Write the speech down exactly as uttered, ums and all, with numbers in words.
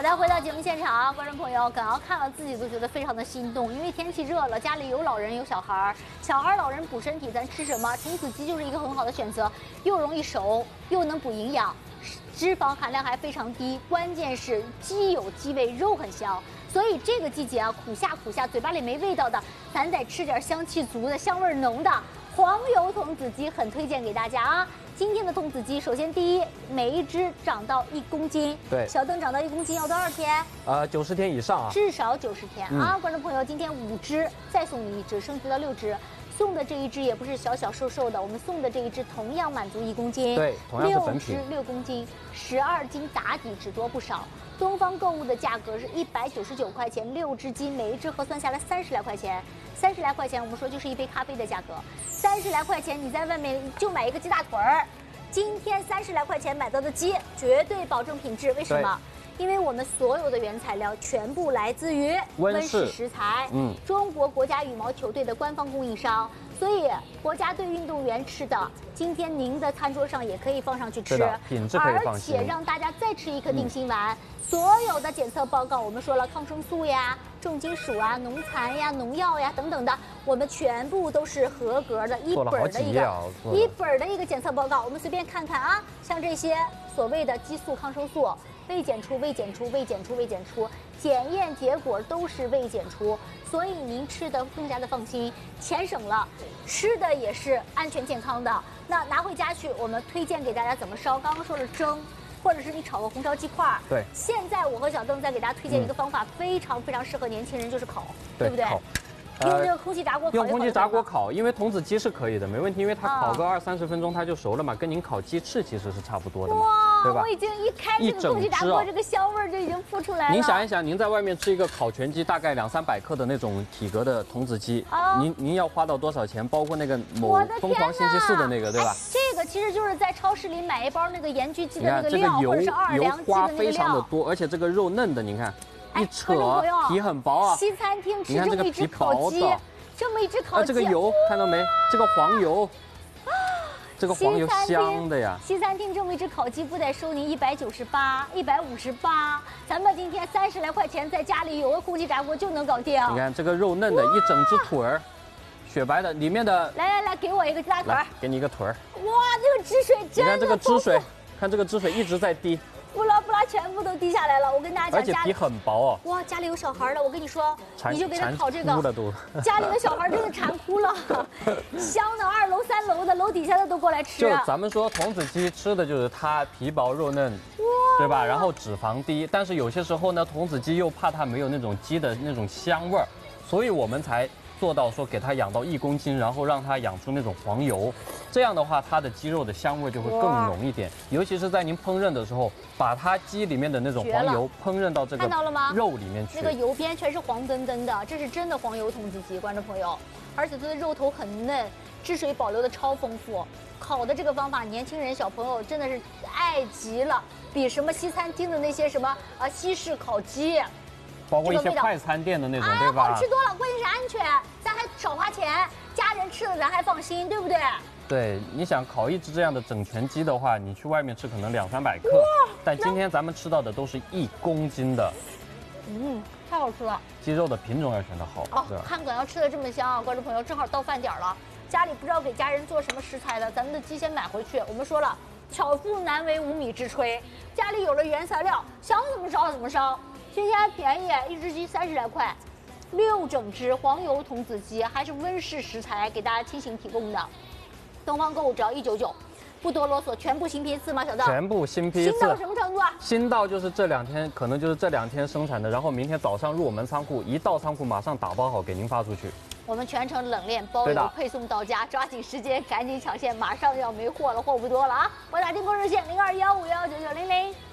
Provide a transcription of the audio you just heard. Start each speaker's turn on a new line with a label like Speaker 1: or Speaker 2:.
Speaker 1: 好的，回到节目现场，观众朋友，刚刚看了自己都觉得非常的心动，因为天气热了，家里有老人有小孩儿，小孩老人补身体，咱吃什么？童子鸡就是一个很好的选择，又容易熟，又能补营养，脂肪含量还非常低，关键是鸡有鸡味，肉很香。所以这个季节啊，苦夏苦夏，嘴巴里没味道的，咱得吃点香气足的、香味浓的黄油童子鸡，很推荐给大家啊。今天的童子鸡，首先第一，每一只长到一公斤。
Speaker 2: 对，
Speaker 1: 小邓长到一公斤要多少天？
Speaker 2: 呃，九十天以上啊，
Speaker 1: 至少九十天、嗯、啊！观众朋友，今天五只，再送你一只，升级到六只。送的这一只也不是小小瘦瘦的，我们送的这一只同样满足一公斤。
Speaker 2: 对，同样是本品。
Speaker 1: 六只六公斤，十二斤打底，只多不少。东方购物的价格是一百九十九块钱，六只鸡，每一只核算下来三十来块钱，三十来块钱，我们说就是一杯咖啡的价格。三十来块钱，你在外面就买一个鸡大腿儿。今天三十来块钱买到的鸡，绝对保证品质。为什么？因为我们所有的原材料全部来自于温室食材，嗯，中国国家羽毛球队的官方供应商，所以国家队运动员吃的，今天您的餐桌上也可以放上去吃，
Speaker 2: 品质可以放心，
Speaker 1: 而且让大家再吃一颗定心丸。嗯，所有的检测报告，我们说了抗生素呀、重金属啊、农残呀、农药呀等等的，我们全部都是合格的，一本的一个一本的一个检测报告，我们随便看看啊，像这些所谓的激素、抗生素。未检出，未检出，未检出，未检出，检验结果都是未检出，所以您吃的更加的放心，钱省了，吃的也是安全健康的。那拿回家去，我们推荐给大家怎么烧。刚刚说了蒸，或者是你炒个红烧鸡块。
Speaker 2: 对。
Speaker 1: 现在我和小邓再给大家推荐一个方法，嗯、非常非常适合年轻人，就是烤，对, 对不对？烤。用这个空气炸锅烤，
Speaker 2: 用空气炸锅烤，因为童子鸡是可以的，没问题，因为它烤个二三十分钟它就熟了嘛，跟您烤鸡翅其实是差不多的嘛，对吧？
Speaker 1: 我已经一开这个空气炸锅，这个香味就已经扑出来了。
Speaker 2: 您想一想，您在外面吃一个烤全鸡，大概两三百克的那种体格的童子鸡，您您要花到多少钱？包括那个某疯狂星期四的那个，对吧？
Speaker 1: 这个其实就是在超市里买一包那个盐焗鸡的那个料，或者是奥尔良鸡的那个料。
Speaker 2: 油花非常的多，而且这个肉嫩的，您看一扯皮很薄啊。
Speaker 1: 西餐厅吃这么一只烤鸡。这么一只烤鸡，
Speaker 2: 啊，这个油看到没？这个黄油，这个黄油香的呀。
Speaker 1: 西餐厅这么一只烤鸡不得收您一百九十八、一百五十八，咱们今天三十来块钱，在家里有个空气炸锅就能搞定。
Speaker 2: 你看这个肉嫩的，一整只腿儿，雪白的，里面的。
Speaker 1: 来来来，给我一个鸡大腿儿，
Speaker 2: 给你一个腿儿。
Speaker 1: 哇，这个汁水真的。
Speaker 2: 你看这个汁水，看这个汁水一直在滴。
Speaker 1: 不拉不拉，全部都滴下来了。我跟大家讲，
Speaker 2: 而且皮很薄哦。
Speaker 1: 哇，家里有小孩的，我跟你说，你就给他烤这个。
Speaker 2: 哭了都。
Speaker 1: 家里的小孩真的馋哭了，香的二楼三楼的楼底下的都过来吃。
Speaker 2: 就咱们说童子鸡吃的就是它皮薄肉嫩，对吧？然后脂肪低，但是有些时候呢，童子鸡又怕它没有那种鸡的那种香味儿，所以我们才做到说给它养到一公斤，然后让它养出那种黄油。这样的话，它的鸡肉的香味就会更浓一点，尤其是在您烹饪的时候，把它鸡里面的那种黄油烹饪到这个肉里面去。
Speaker 1: 那个油边全是黄澄澄的，这是真的黄油童子鸡，观众朋友，而且它的肉头很嫩，汁水保留的超丰富。烤的这个方法，年轻人小朋友真的是爱极了，比什么西餐厅的那些什么啊西式烤鸡，
Speaker 2: 包括一些快餐店的那种，
Speaker 1: 哎、
Speaker 2: 对吧？
Speaker 1: 好吃多了，关键是安全，咱还少花钱，家人吃了咱还放心，对不对？
Speaker 2: 对，你想烤一只这样的整全鸡的话，你去外面吃可能两三百克，但今天咱们吃到的都是一公斤的，
Speaker 1: 嗯，太好吃了。
Speaker 2: 鸡肉的品种要选得好。
Speaker 1: 哦，看梗要吃的这么香啊，观众朋友，正好到饭点了，家里不知道给家人做什么食材的，咱们的鸡先买回去。我们说了，巧妇难为无米之炊，家里有了原材料，想怎么烧怎么烧。今天便宜，一只鸡三十来块，六整只黄油童子鸡，还是温室食材给大家亲情提供的。东方购物只要一九九，不多啰嗦，全部新批次吗？小邓？
Speaker 2: 全部新批次。
Speaker 1: 新到什么程度啊？
Speaker 2: 新到就是这两天，可能就是这两天生产的，然后明天早上入我们仓库，一到仓库马上打包好给您发出去。
Speaker 1: 我们全程冷链包邮配送到家，抓紧时间，赶紧抢线，马上要没货了，货不多了啊！拨打订购热线零二幺五幺九九零零。